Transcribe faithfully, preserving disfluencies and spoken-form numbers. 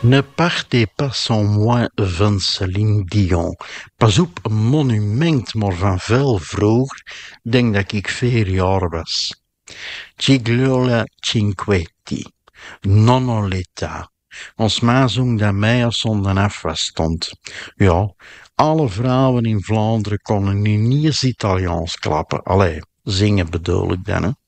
Ne partez pas sans moi van Céline Dion. Pas op, een monument, maar van veel vroeger, denk dat ik vier jaar was. Gigliola Cinquetti, Nonnoletta. Ons ma zong dat mij als zonden afwas stond. Ja, alle vrouwen in Vlaanderen konden nu niet eens Italiaans klappen. Allee, zingen bedoel ik dan, hè.